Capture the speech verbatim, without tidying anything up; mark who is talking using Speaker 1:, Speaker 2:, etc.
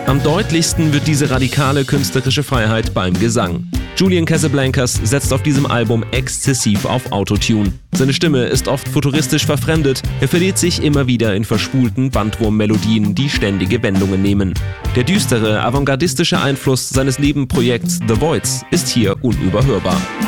Speaker 1: Am deutlichsten wird diese radikale künstlerische Freiheit beim Gesang. Julian Casablancas setzt auf diesem Album exzessiv auf Autotune. Seine Stimme ist oft futuristisch verfremdet, er verliert sich immer wieder in verspulten Bandwurmmelodien, die ständige Wendungen nehmen. Der düstere, avantgardistische Einfluss seines Nebenprojekts The Voids ist hier unüberhörbar.